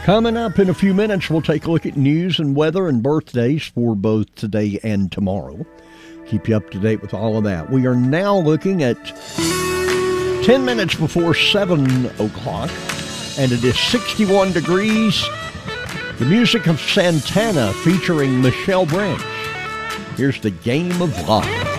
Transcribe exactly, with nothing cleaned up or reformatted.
Coming up in a few minutes, we'll take a look at news and weather and birthdays for both today and tomorrow. Keep you up to date with all of that. We are now looking at ten minutes before seven o'clock, and it is sixty-one degrees. The music of Santana featuring Michelle Branch. Here's the Game of Love.